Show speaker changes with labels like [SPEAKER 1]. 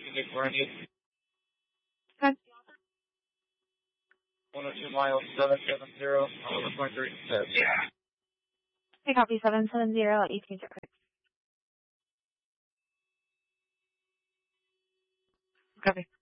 [SPEAKER 1] get where I need.
[SPEAKER 2] Okay.
[SPEAKER 1] 102 miles, 770, 11.3. Yeah.
[SPEAKER 2] Okay, copy 770 at 18 Jet.
[SPEAKER 1] Copy.